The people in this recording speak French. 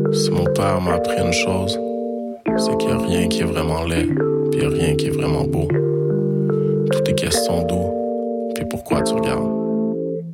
Si mon père m'a appris une chose, c'est qu'il n'y a rien qui est vraiment laid, puis il n'y a rien qui est vraiment beau. Tout est question d'où, puis pourquoi tu regardes.